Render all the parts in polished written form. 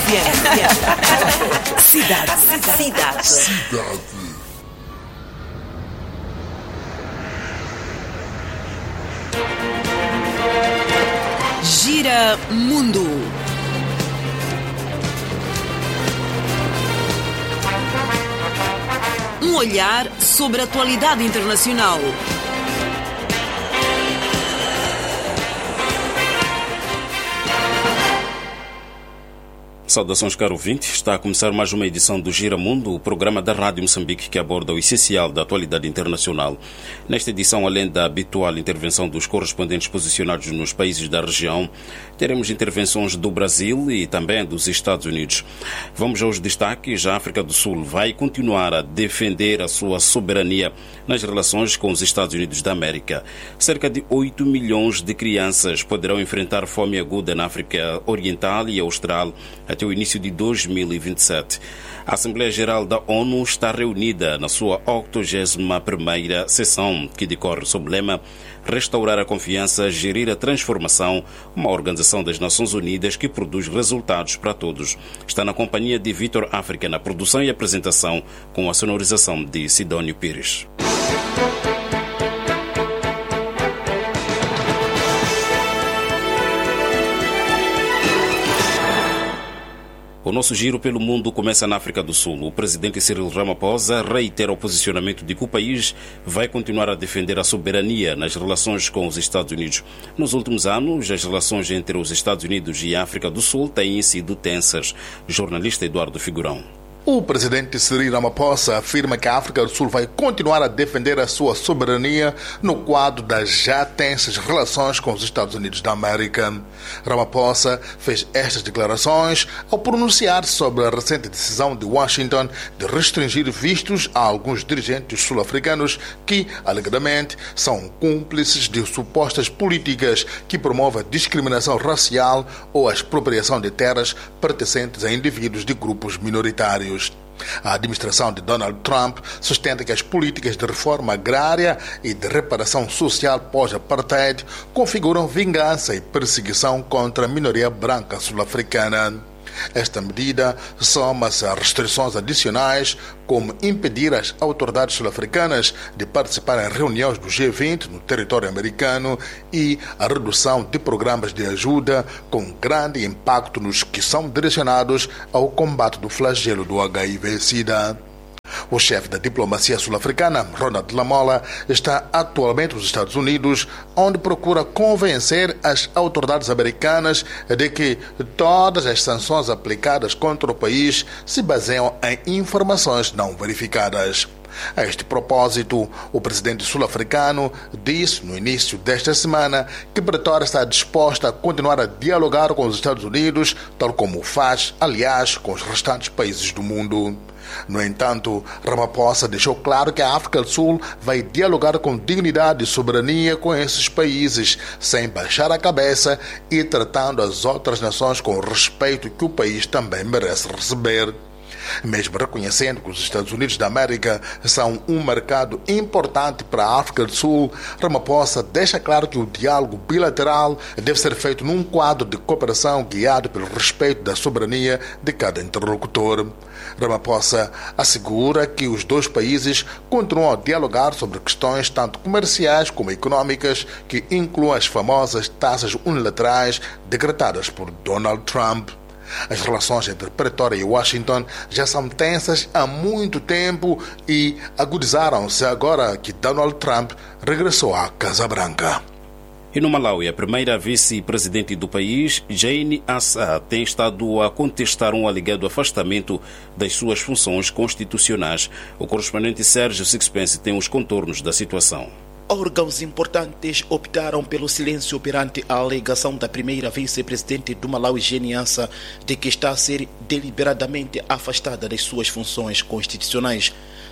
Cidade. Gira Mundo. Um olhar sobre a atualidade internacional. Saudações, caro ouvinte. Está a começar mais uma edição do Gira Mundo, o programa da Rádio Moçambique que aborda o essencial da atualidade internacional. Nesta edição, além da habitual intervenção dos correspondentes posicionados nos países da região, teremos intervenções do Brasil e também dos Estados Unidos. Vamos aos destaques. A África do Sul vai continuar a defender a sua soberania nas relações com os Estados Unidos da América. Cerca de 8 milhões de crianças poderão enfrentar fome aguda na África Oriental e Austral até o início de 2027. A Assembleia Geral da ONU está reunida na sua 81ª sessão, que decorre sob o lema Restaurar a Confiança, Gerir a Transformação, uma organização das Nações Unidas que produz resultados para todos. Está na companhia de Vitor África na produção e apresentação, com a sonorização de Sidónio Pires. O nosso giro pelo mundo começa na África do Sul. O presidente Cyril Ramaphosa reitera o posicionamento de que o país vai continuar a defender a soberania nas relações com os Estados Unidos. Nos últimos anos, as relações entre os Estados Unidos e a África do Sul têm sido tensas. Jornalista Eduardo Figurão. O presidente Cyril Ramaphosa afirma que a África do Sul vai continuar a defender a sua soberania no quadro das já tensas relações com os Estados Unidos da América. Ramaphosa fez estas declarações ao pronunciar-se sobre a recente decisão de Washington de restringir vistos a alguns dirigentes sul-africanos que, alegadamente, são cúmplices de supostas políticas que promovem a discriminação racial ou a expropriação de terras pertencentes a indivíduos de grupos minoritários. A administração de Donald Trump sustenta que as políticas de reforma agrária e de reparação social pós-apartheid configuram vingança e perseguição contra a minoria branca sul-africana. Esta medida soma-se a restrições adicionais, como impedir as autoridades sul-africanas de participar em reuniões do G20 no território americano e a redução de programas de ajuda com grande impacto nos que são direcionados ao combate do flagelo do HIV-Sida. O chefe da diplomacia sul-africana, Ronald Lamola, está atualmente nos Estados Unidos, onde procura convencer as autoridades americanas de que todas as sanções aplicadas contra o país se baseiam em informações não verificadas. A este propósito, o presidente sul-africano disse no início desta semana que Pretória está disposta a continuar a dialogar com os Estados Unidos, tal como faz, aliás, com os restantes países do mundo. No entanto, Ramaphosa deixou claro que a África do Sul vai dialogar com dignidade e soberania com esses países, sem baixar a cabeça e tratando as outras nações com o respeito que o país também merece receber. Mesmo reconhecendo que os Estados Unidos da América são um mercado importante para a África do Sul, Ramaphosa deixa claro que o diálogo bilateral deve ser feito num quadro de cooperação guiado pelo respeito da soberania de cada interlocutor. Ramaphosa assegura que os dois países continuam a dialogar sobre questões tanto comerciais como econômicas, que incluem as famosas taxas unilaterais decretadas por Donald Trump. As relações entre Pretória e Washington já são tensas há muito tempo e agudizaram-se agora que Donald Trump regressou à Casa Branca. E no Malawi, a primeira vice-presidente do país, Jane Assah, tem estado a contestar um alegado afastamento das suas funções constitucionais. O correspondente Sérgio Sixpence tem os contornos da situação. Órgãos importantes optaram pelo silêncio perante a alegação da primeira vice-presidente do Malawi, Jane Assah, de que está a ser deliberadamente afastada das suas funções constitucionais.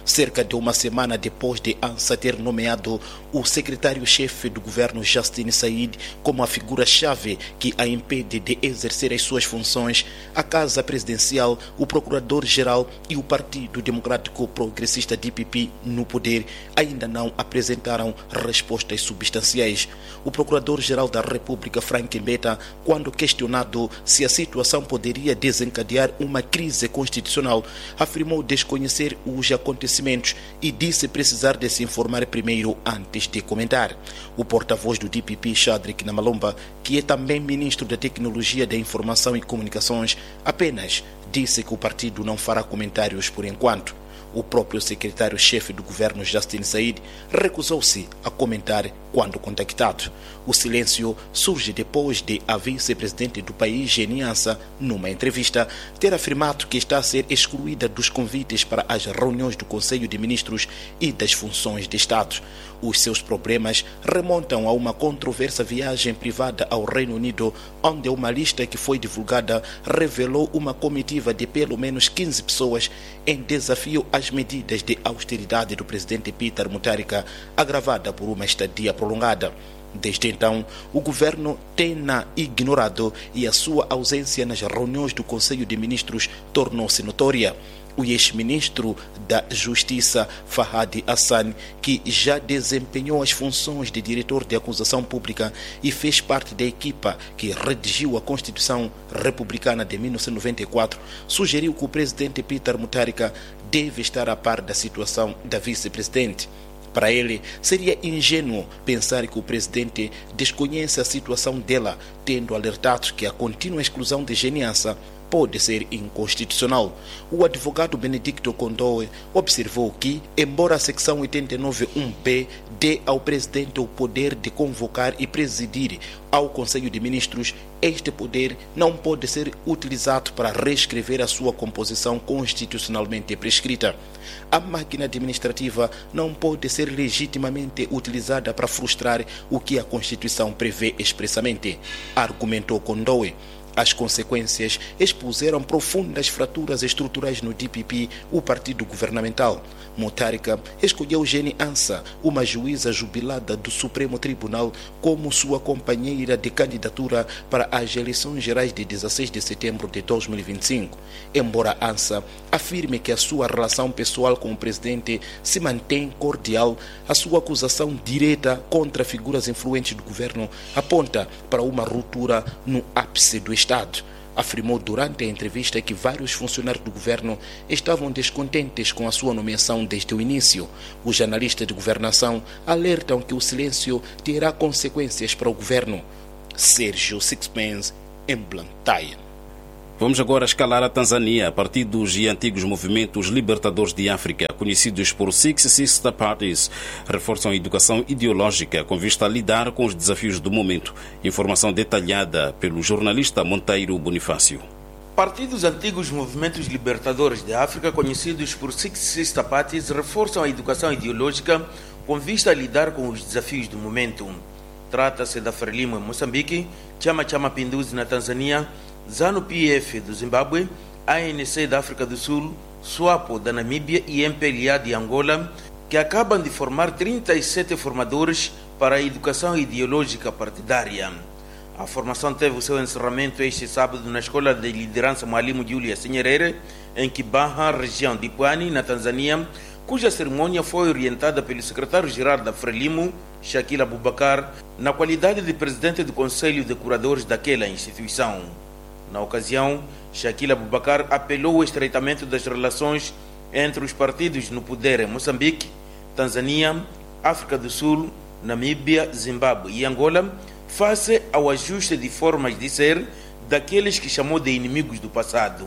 cerca de uma semana depois de Ansa ter nomeado o secretário-chefe do governo Justin Said como a figura-chave que a impede de exercer as suas funções, a Casa Presidencial, o Procurador-Geral e o Partido Democrático Progressista DPP no poder ainda não apresentaram respostas substanciais. O Procurador-Geral da República, Frank Mbeta, quando questionado se a situação poderia desencadear uma crise constitucional, afirmou desconhecer os acontecimentos e disse precisar de se informar primeiro antes de comentar. O porta-voz do DPP, Chadrick Namalomba, que é também ministro da Tecnologia da Informação e Comunicações, apenas disse que o partido não fará comentários por enquanto. O próprio secretário-chefe do governo, Justin Said, recusou-se a comentar quando contactado. O silêncio surge depois de a vice-presidente do país, Geni Ansa, numa entrevista, ter afirmado que está a ser excluída dos convites para as reuniões do Conselho de Ministros e das funções de Estado. Os seus problemas remontam a uma controversa viagem privada ao Reino Unido, onde uma lista que foi divulgada revelou uma comitiva de pelo menos 15 pessoas em desafio às medidas de austeridade do presidente Peter Mutharika, agravada por uma estadia prolongada. Desde então, o governo tem-na ignorado e a sua ausência nas reuniões do Conselho de Ministros tornou-se notória. O ex-ministro da Justiça, Fahad Hassan, que já desempenhou as funções de diretor de acusação pública e fez parte da equipa que redigiu a Constituição Republicana de 1994, sugeriu que o presidente Peter Mutharika deve estar a par da situação da vice-presidente. Para ele, seria ingênuo pensar que o presidente desconhece a situação dela, tendo alertado que a contínua exclusão de Geni Ansa pode ser inconstitucional. O advogado Benedicto Condoe observou que, embora a secção 89.1b dê ao presidente o poder de convocar e presidir ao Conselho de Ministros, este poder não pode ser utilizado para reescrever a sua composição constitucionalmente prescrita. A máquina administrativa não pode ser legitimamente utilizada para frustrar o que a Constituição prevê expressamente, argumentou Condoe. As consequências expuseram profundas fraturas estruturais no DPP, o partido governamental. Mutharika escolheu Geni Ansa, uma juíza jubilada do Supremo Tribunal, como sua companheira de candidatura para as eleições gerais de 16 de setembro de 2025. Embora Ansa afirme que a sua relação pessoal com o presidente se mantém cordial, a sua acusação direta contra figuras influentes do governo aponta para uma ruptura no ápice do Estado. Afirmou durante a entrevista que vários funcionários do governo estavam descontentes com a sua nomeação desde o início. Os analistas de governação alertam que o silêncio terá consequências para o governo. Sérgio Sixpence, em Blantyre. Vamos agora escalar a Tanzânia. Partidos e antigos movimentos libertadores de África, conhecidos por Six Sister Parties, reforçam a educação ideológica com vista a lidar com os desafios do momento. Informação detalhada pelo jornalista Monteiro Bonifácio. Partidos antigos movimentos libertadores de África, conhecidos por Six Sister Parties, reforçam a educação ideológica com vista a lidar com os desafios do momento. Trata-se da Frelimo em Moçambique, Chama Cha Mapinduzi na Tanzânia, ZANU-PF do Zimbábue, ANC da África do Sul, SWAPO da Namíbia e MPLA de Angola, que acabam de formar 37 formadores para a educação ideológica partidária. A formação teve o seu encerramento este sábado na Escola de Liderança Mwalimu Julius Nyerere, em Kibaha, região de Pwani, na Tanzânia, cuja cerimônia foi orientada pelo secretário-geral da Frelimo, Shakil Abubakar, na qualidade de presidente do Conselho de Curadores daquela instituição. Na ocasião, Shakil Abubakar apelou ao estreitamento das relações entre os partidos no poder em Moçambique, Tanzânia, África do Sul, Namíbia, Zimbábue e Angola, face ao ajuste de formas de ser daqueles que chamou de inimigos do passado.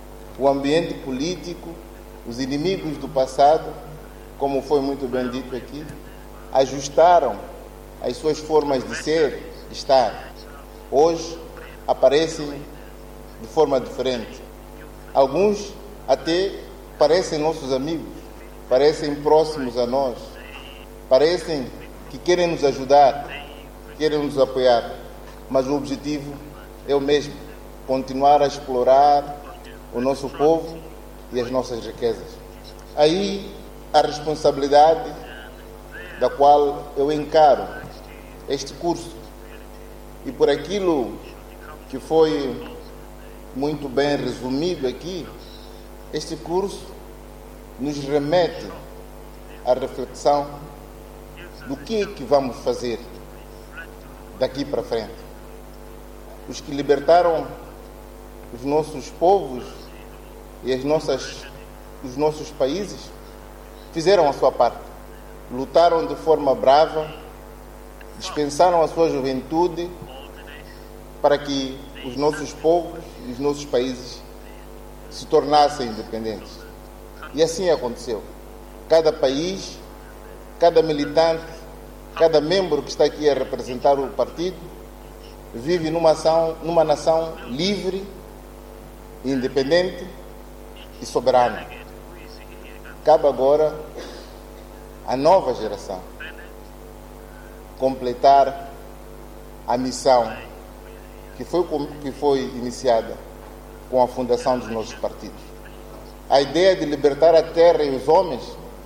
O ambiente político, os inimigos do passado, como foi muito bem dito aqui, ajustaram as suas formas de ser, de estar. Hoje aparecem de forma diferente. Alguns até parecem nossos amigos, parecem próximos a nós, parecem que querem nos ajudar, querem nos apoiar, mas o objetivo é o mesmo: continuar a explorar o nosso povo e as nossas riquezas. Aí a responsabilidade da qual eu encaro este curso e por aquilo que foi muito bem resumido aqui, este curso nos remete à reflexão do que vamos fazer daqui para frente. Os que libertaram os nossos povos e os nossos países fizeram a sua parte. Lutaram de forma brava, dispensaram a sua juventude para que os nossos povos e os nossos países se tornassem independentes. E assim aconteceu. Cada país, cada militante, cada membro que está aqui a representar o partido vive numa nação livre, independente e soberana. Cabe agora à nova geração completar a missão que foi iniciada com a fundação dos nossos partidos. A ideia de libertar a terra e os homens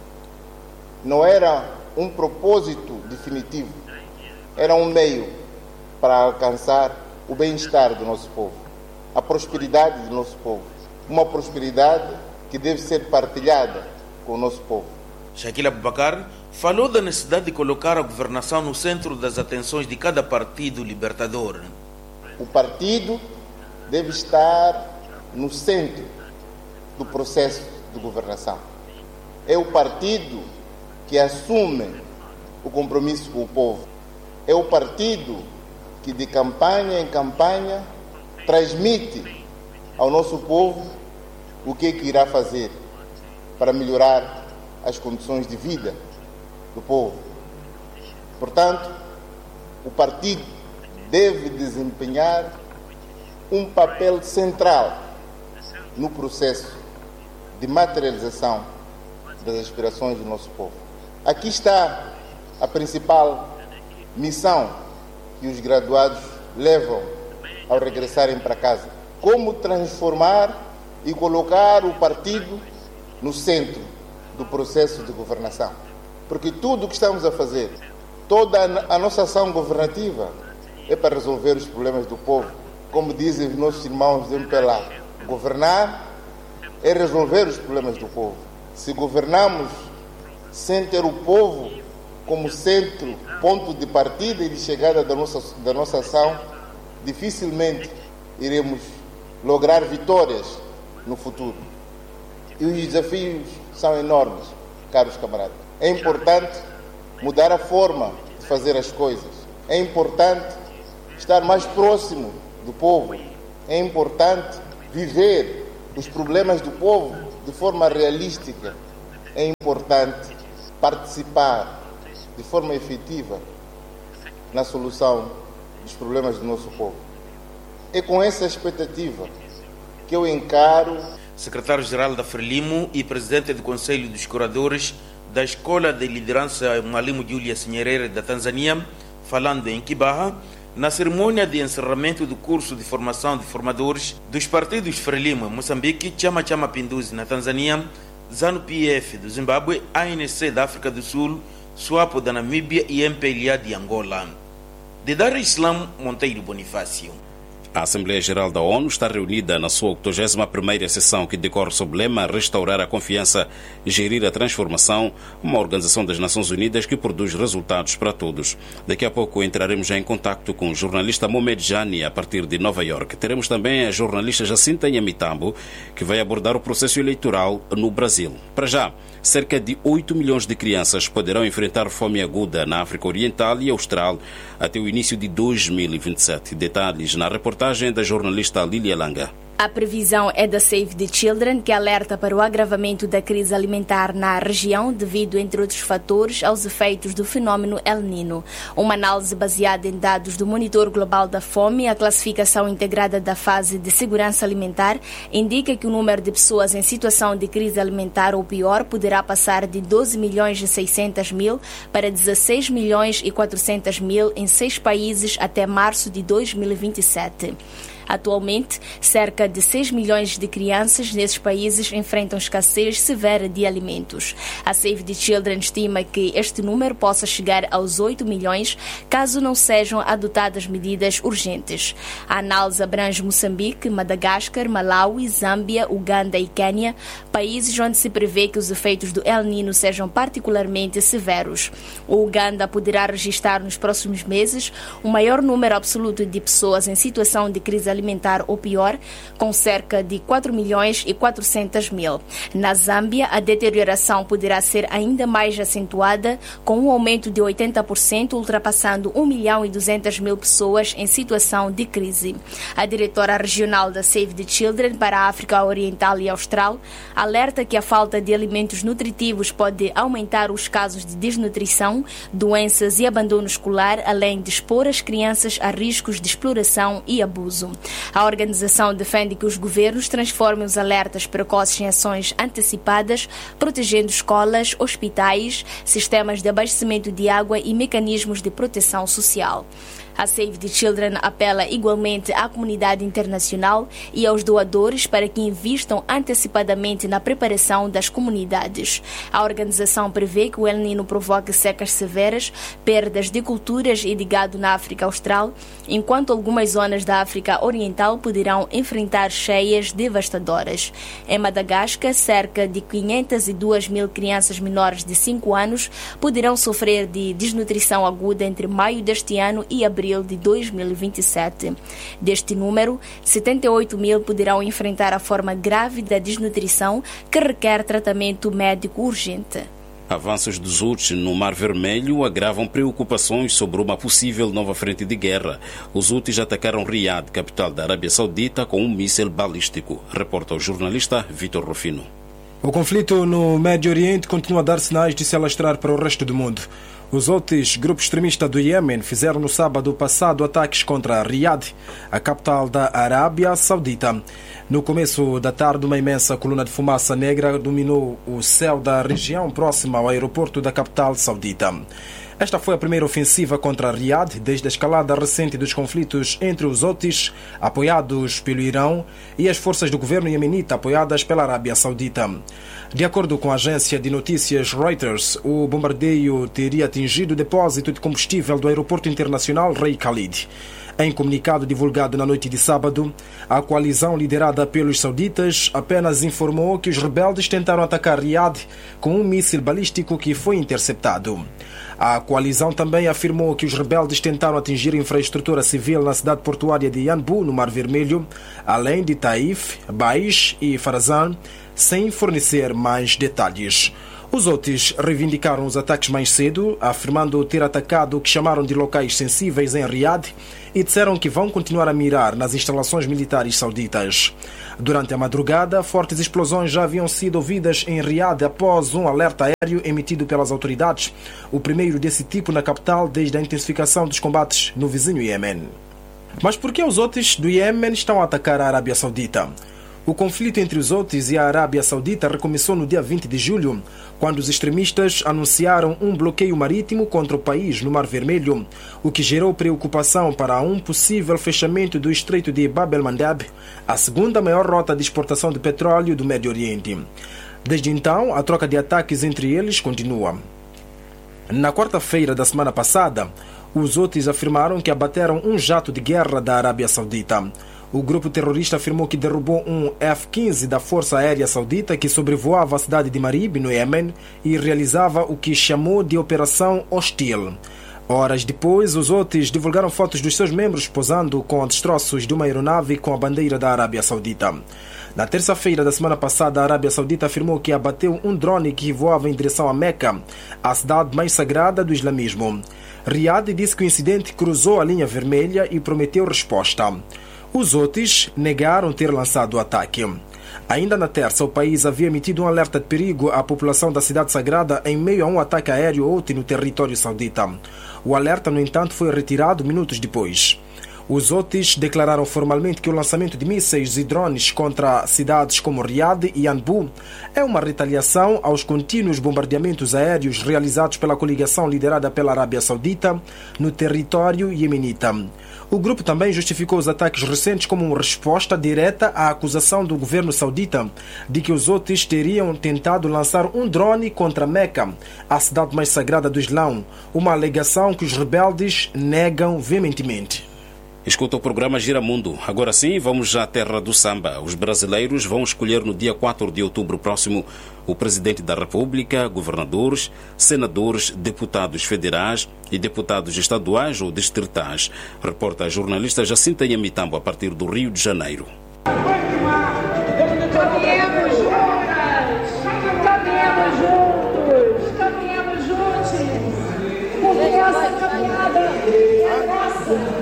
não era um propósito definitivo, era um meio para alcançar o bem-estar do nosso povo, a prosperidade do nosso povo, uma prosperidade que deve ser partilhada com o nosso povo. Shaquille Abubakar falou da necessidade de colocar a governação no centro das atenções de cada partido libertador. O partido deve estar no centro do processo de governação. É o partido que assume o compromisso com o povo. É o partido que de campanha em campanha transmite ao nosso povo o que irá fazer para melhorar as condições de vida do povo. Portanto, o partido deve desempenhar um papel central no processo de materialização das aspirações do nosso povo. Aqui está a principal missão que os graduados levam ao regressarem para casa. Como transformar e colocar o partido no centro do processo de governação. Porque tudo o que estamos a fazer, toda a nossa ação governativa é para resolver os problemas do povo. Como dizem os nossos irmãos do MPLA, governar é resolver os problemas do povo. Se governamos sem ter o povo como centro, ponto de partida e de chegada da nossa ação, dificilmente iremos lograr vitórias no futuro. E os desafios são enormes, caros camaradas. É importante mudar a forma de fazer as coisas. É importante estar mais próximo do povo. É importante viver os problemas do povo de forma realística. É importante participar de forma efetiva na solução dos problemas do nosso povo. É com essa expectativa que eu encaro. Secretário-Geral da Frelimo e Presidente do Conselho dos Curadores da Escola de Liderança Mwalimu Julius Nyerere da Tanzânia, falando em Kibaha, na cerimônia de encerramento do curso de formação de formadores dos partidos Frelimo em Moçambique, Chama Cha Mapinduzi na Tanzânia, ZANU-PF do Zimbábue, ANC da África do Sul, SWAPO da Namíbia e MPLA de Angola. De Dar es Salaam, Monteiro Bonifácio. A Assembleia Geral da ONU está reunida na sua 81ª sessão que decorre sob o lema Restaurar a Confiança e Gerir a Transformação, uma organização das Nações Unidas que produz resultados para todos. Daqui a pouco entraremos já em contato com o jornalista Mohamed Jani a partir de Nova York. Teremos também a jornalista Jacinta Nhamitambo, que vai abordar o processo eleitoral no Brasil. Para já, cerca de 8 milhões de crianças poderão enfrentar fome aguda na África Oriental e Austral até o início de 2027. Detalhes na reportagem da jornalista Lília Langa. A previsão é da Save the Children, que alerta para o agravamento da crise alimentar na região devido, entre outros fatores, aos efeitos do fenómeno El Niño. Uma análise baseada em dados do Monitor Global da Fome, a classificação integrada da fase de segurança alimentar, indica que o número de pessoas em situação de crise alimentar ou pior poderá passar de 12 milhões e 600 mil para 16 milhões e 400 mil em 6 países até março de 2027. Atualmente, cerca de 6 milhões de crianças nesses países enfrentam escassez severa de alimentos. A Save the Children estima que este número possa chegar aos 8 milhões caso não sejam adotadas medidas urgentes. A análise abrange Moçambique, Madagascar, Malawi, Zâmbia, Uganda e Quênia, países onde se prevê que os efeitos do El Niño sejam particularmente severos. O Uganda poderá registrar nos próximos meses o maior número absoluto de pessoas em situação de crise alimentar ou pior, com cerca de 4 milhões e 400 mil. Na Zâmbia, a deterioração poderá ser ainda mais acentuada, com um aumento de 80%, ultrapassando 1 milhão e 200 mil pessoas em situação de crise. A diretora regional da Save the Children para a África Oriental e Austral alerta que a falta de alimentos nutritivos pode aumentar os casos de desnutrição, doenças e abandono escolar, além de expor as crianças a riscos de exploração e abuso. A organização defende que os governos transformem os alertas precoces em ações antecipadas, protegendo escolas, hospitais, sistemas de abastecimento de água e mecanismos de proteção social. A Save the Children apela igualmente à comunidade internacional e aos doadores para que invistam antecipadamente na preparação das comunidades. A organização prevê que o El Niño provoque secas severas, perdas de culturas e de gado na África Austral, enquanto algumas zonas da África Oriental poderão enfrentar cheias devastadoras. Em Madagascar, cerca de 502 mil crianças menores de 5 anos poderão sofrer de desnutrição aguda entre maio deste ano e abril de 2027. Deste número, 78 mil poderão enfrentar a forma grave da desnutrição que requer tratamento médico urgente. Avanços dos Houthis no Mar Vermelho agravam preocupações sobre uma possível nova frente de guerra. Os Houthis atacaram Riad, capital da Arábia Saudita, com um míssil balístico. Reporta o jornalista Vitor Rufino. O conflito no Médio Oriente continua a dar sinais de se alastrar para o resto do mundo. Os Houthis, grupo extremista do Iêmen, fizeram no sábado passado ataques contra Riad, a capital da Arábia Saudita. No começo da tarde, uma imensa coluna de fumaça negra dominou o céu da região próxima ao aeroporto da capital saudita. Esta foi a primeira ofensiva contra Riad desde a escalada recente dos conflitos entre os Houthis, apoiados pelo Irão, e as forças do governo iemenita, apoiadas pela Arábia Saudita. De acordo com a agência de notícias Reuters, o bombardeio teria atingido o depósito de combustível do aeroporto internacional Rei Khalid. Em comunicado divulgado na noite de sábado, a coalizão liderada pelos sauditas apenas informou que os rebeldes tentaram atacar Riad com um míssil balístico que foi interceptado. A coalizão também afirmou que os rebeldes tentaram atingir infraestrutura civil na cidade portuária de Yanbu, no Mar Vermelho, além de Taif, Baish e Farazan, sem fornecer mais detalhes. Os Houthis reivindicaram os ataques mais cedo, afirmando ter atacado o que chamaram de locais sensíveis em Riad e disseram que vão continuar a mirar nas instalações militares sauditas. Durante a madrugada, fortes explosões já haviam sido ouvidas em Riad após um alerta aéreo emitido pelas autoridades, o primeiro desse tipo na capital desde a intensificação dos combates no vizinho Iêmen. Mas por que os Houthis do Iêmen estão a atacar a Arábia Saudita? O conflito entre os Houthis e a Arábia Saudita recomeçou no dia 20 de julho, quando os extremistas anunciaram um bloqueio marítimo contra o país no Mar Vermelho, o que gerou preocupação para um possível fechamento do Estreito de Bab el-Mandeb, a segunda maior rota de exportação de petróleo do Médio Oriente. Desde então, a troca de ataques entre eles continua. Na quarta-feira da semana passada, os Houthis afirmaram que abateram um jato de guerra da Arábia Saudita. O grupo terrorista afirmou que derrubou um F-15 da Força Aérea Saudita que sobrevoava a cidade de Marib, no Iêmen, e realizava o que chamou de Operação Hostil. Horas depois, os Houthis divulgaram fotos dos seus membros posando com destroços de uma aeronave com a bandeira da Arábia Saudita. Na terça-feira da semana passada, a Arábia Saudita afirmou que abateu um drone que voava em direção a Meca, a cidade mais sagrada do islamismo. Riad disse que o incidente cruzou a linha vermelha e prometeu resposta. Os Houthis negaram ter lançado o ataque. Ainda na terça, o país havia emitido um alerta de perigo à população da cidade sagrada em meio a um ataque aéreo Houthi no território saudita. O alerta, no entanto, foi retirado minutos depois. Os Houthis declararam formalmente que o lançamento de mísseis e drones contra cidades como Riad e Anbu é uma retaliação aos contínuos bombardeamentos aéreos realizados pela coligação liderada pela Arábia Saudita no território iemenita. O grupo também justificou os ataques recentes como uma resposta direta à acusação do governo saudita de que os Houthis teriam tentado lançar um drone contra Meca, a cidade mais sagrada do Islão, uma alegação que os rebeldes negam veementemente. Escuta o programa Gira Mundo. Agora sim, vamos à terra do samba. Os brasileiros vão escolher no dia 4 de outubro próximo o presidente da República, governadores, senadores, deputados federais e deputados estaduais ou distritais. Reporta a jornalista Jacinta Yamitambo a partir do Rio de Janeiro. Caminhamos juntos, porque essa caminhada é a nossa.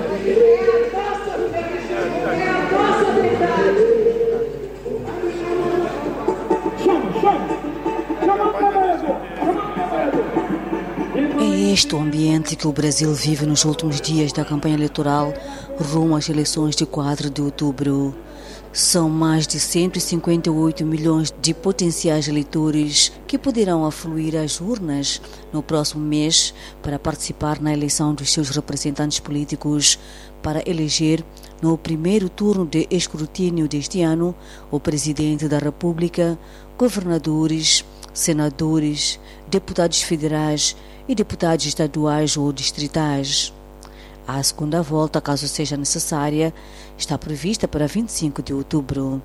É este o ambiente que o Brasil vive nos últimos dias da campanha eleitoral rumo às eleições de 4 de outubro. São mais de 158 milhões de potenciais eleitores que poderão afluir às urnas no próximo mês para participar na eleição dos seus representantes políticos para eleger, no primeiro turno de escrutínio deste ano, o presidente da República, governadores, senadores, deputados federais e deputados estaduais ou distritais. A segunda volta, caso seja necessária, está prevista para 25 de outubro.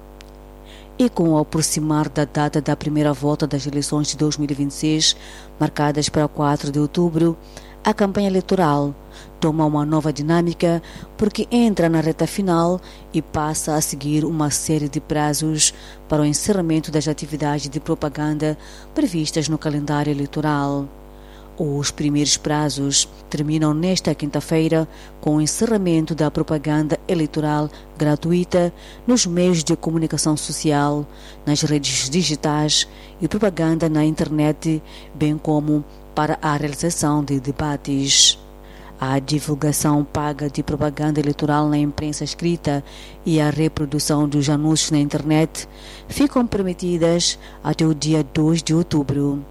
E com o aproximar da data da primeira volta das eleições de 2026, marcadas para 4 de outubro, a campanha eleitoral toma uma nova dinâmica porque entra na reta final e passa a seguir uma série de prazos para o encerramento das atividades de propaganda previstas no calendário eleitoral. Os primeiros prazos terminam nesta quinta-feira com o encerramento da propaganda eleitoral gratuita nos meios de comunicação social, nas redes digitais e propaganda na internet, bem como para a realização de debates. A divulgação paga de propaganda eleitoral na imprensa escrita e a reprodução dos anúncios na internet ficam permitidas até o dia 2 de outubro.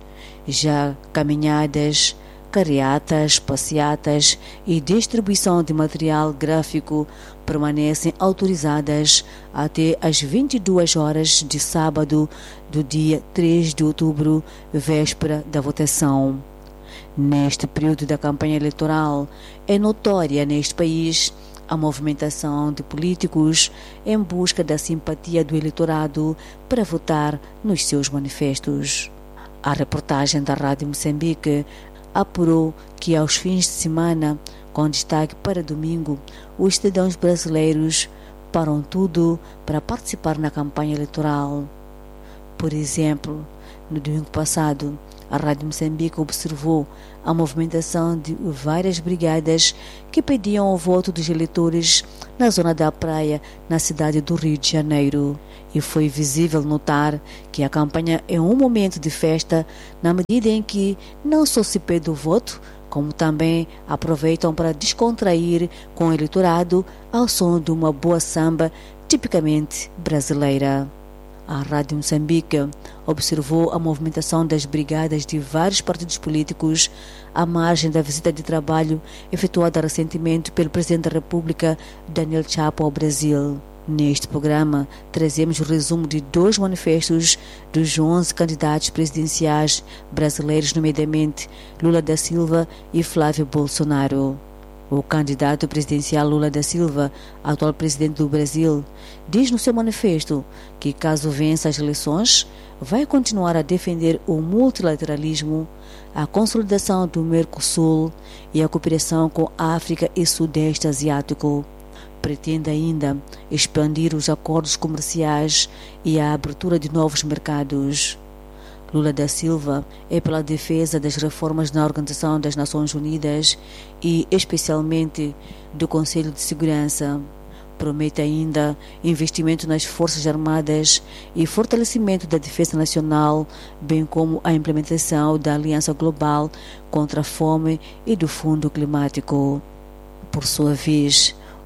Já caminhadas, carreatas, passeatas e distribuição de material gráfico permanecem autorizadas até às 22 horas de sábado do dia 3 de outubro, véspera da votação. Neste período da campanha eleitoral, é notória neste país a movimentação de políticos em busca da simpatia do eleitorado para votar nos seus manifestos. A reportagem da Rádio Moçambique apurou que aos fins de semana, com destaque para domingo, os cidadãos brasileiros param tudo para participar na campanha eleitoral. Por exemplo, no domingo passado, a Rádio Moçambique observou a movimentação de várias brigadas que pediam o voto dos eleitores na zona da praia, na cidade do Rio de Janeiro. E foi visível notar que a campanha é um momento de festa, na medida em que não só se pede o voto, como também aproveitam para descontrair com o eleitorado ao som de uma boa samba tipicamente brasileira. A Rádio Moçambique observou a movimentação das brigadas de vários partidos políticos à margem da visita de trabalho efetuada recentemente pelo Presidente da República, Daniel Chapo, ao Brasil. Neste programa, trazemos o resumo de 2 manifestos dos 11 candidatos presidenciais brasileiros, nomeadamente Lula da Silva e Flávio Bolsonaro. O candidato presidencial Lula da Silva, atual presidente do Brasil, diz no seu manifesto que, caso vença as eleições, vai continuar a defender o multilateralismo, a consolidação do Mercosul e a cooperação com a África e Sudeste Asiático. Pretende ainda expandir os acordos comerciais e a abertura de novos mercados. Lula da Silva é pela defesa das reformas na Organização das Nações Unidas e, especialmente, do Conselho de Segurança. Promete ainda investimento nas Forças Armadas e fortalecimento da defesa nacional, bem como a implementação da Aliança Global contra a Fome e do Fundo Climático. Por sua vez,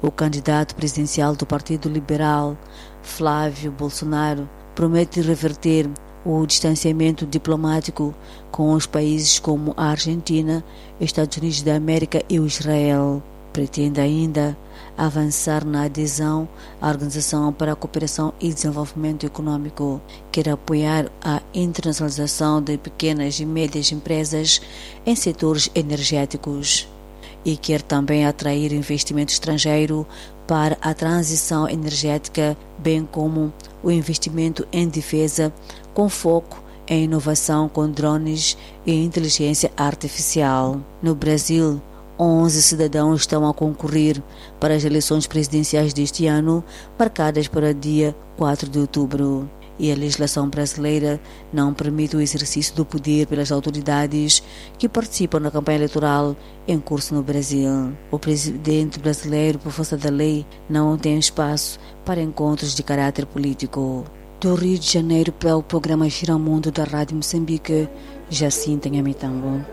O candidato presidencial do Partido Liberal, Flávio Bolsonaro, promete reverter o distanciamento diplomático com os países como a Argentina, Estados Unidos da América e o Israel. Pretende ainda avançar na adesão à Organização para a Cooperação e Desenvolvimento Econômico, quer apoiar a internacionalização de pequenas e médias empresas em setores energéticos e quer também atrair investimento estrangeiro para a transição energética, bem como o investimento em defesa, com foco em inovação com drones e inteligência artificial. No Brasil, 11 cidadãos estão a concorrer para as eleições presidenciais deste ano, marcadas para dia 4 de outubro. E a legislação brasileira não permite o exercício do poder pelas autoridades que participam na campanha eleitoral em curso no Brasil. O presidente brasileiro, por força da lei, não tem espaço para encontros de caráter político. Do Rio de Janeiro para o programa Giramundo da Rádio Moçambique, Jacinta Nhamitango.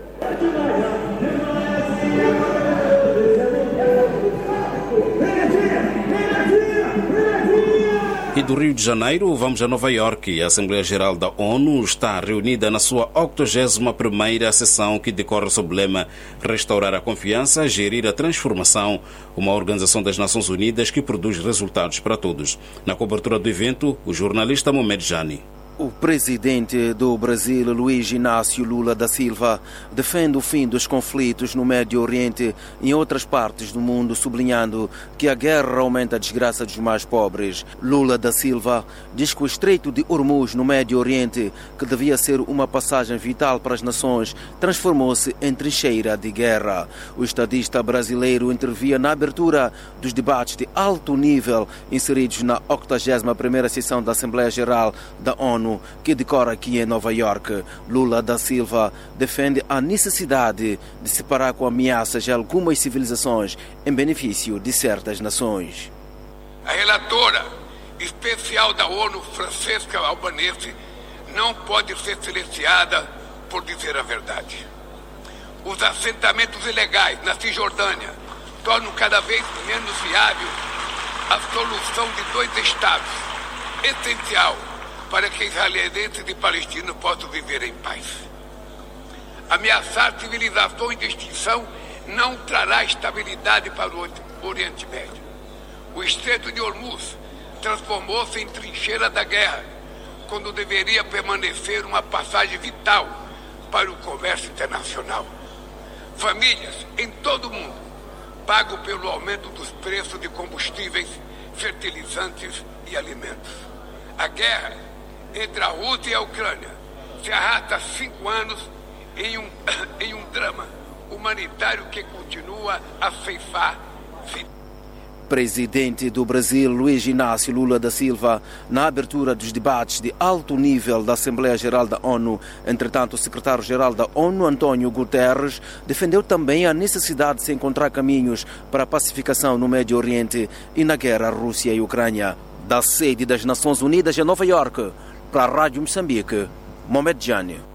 E do Rio de Janeiro vamos a Nova Iorque. A Assembleia Geral da ONU está reunida na sua 81ª sessão que decorre sob o lema Restaurar a Confiança, Gerir a Transformação, uma organização das Nações Unidas que produz resultados para todos. Na cobertura do evento, o jornalista Mohamed Jani. O presidente do Brasil, Luiz Inácio Lula da Silva, defende o fim dos conflitos no Médio Oriente e em outras partes do mundo, sublinhando que a guerra aumenta a desgraça dos mais pobres. Lula da Silva diz que o Estreito de Hormuz, no Médio Oriente, que devia ser uma passagem vital para as nações, transformou-se em trincheira de guerra. O estadista brasileiro intervia na abertura dos debates de alto nível inseridos na 81ª sessão da Assembleia Geral da ONU, que decorre aqui em Nova Iorque. Lula da Silva defende a necessidade de separar com ameaças algumas civilizações em benefício de certas nações. A relatora especial da ONU, Francesca Albanese, não pode ser silenciada por dizer a verdade. Os assentamentos ilegais na Cisjordânia tornam cada vez menos viável a solução de 2 estados, essencial para que israelenses e palestinos possam viver em paz. Ameaçar civilizações de extinção não trará estabilidade para o Oriente Médio. O Estreito de Hormuz transformou-se em trincheira da guerra, quando deveria permanecer uma passagem vital para o comércio internacional. Famílias em todo o mundo pagam pelo aumento dos preços de combustíveis, fertilizantes e alimentos. A guerra entre a Rússia e a Ucrânia se arrasta há 5 anos em um drama humanitário que continua a ceifar vidas. Presidente do Brasil, Luiz Inácio Lula da Silva, na abertura dos debates de alto nível da Assembleia Geral da ONU. Entretanto, o secretário-geral da ONU, António Guterres, defendeu também a necessidade de se encontrar caminhos para a pacificação no Médio Oriente e na guerra Rússia e Ucrânia. Da sede das Nações Unidas em Nova Iorque, para a Rádio Moçambique, Mohamed Jani.